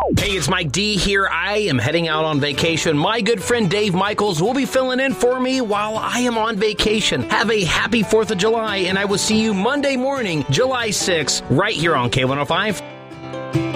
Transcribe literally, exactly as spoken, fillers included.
Hey, it's Mike D here. I am heading out on vacation. My good friend Dave Michaels will be filling in for me while I am on vacation. Have a happy fourth of July, and I will see you Monday morning, July sixth, right here on K one oh five.